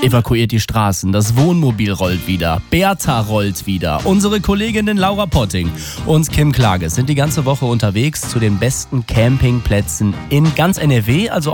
evakuiert die Straßen, das Wohnmobil rollt wieder, Bertha rollt wieder, unsere Kolleginnen Laura Potting und Kim Klages sind die ganze Woche unterwegs zu den besten Campingplätzen in ganz NRW, also